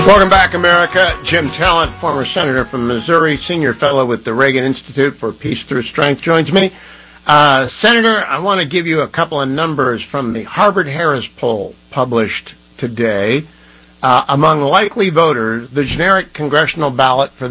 Welcome back, America. Jim Talent, former senator from Missouri, senior fellow with the Reagan Institute for Peace Through Strength, joins me. Senator, I want to give you a couple of numbers from the Harvard-Harris poll published today. Among likely voters, the generic congressional ballot for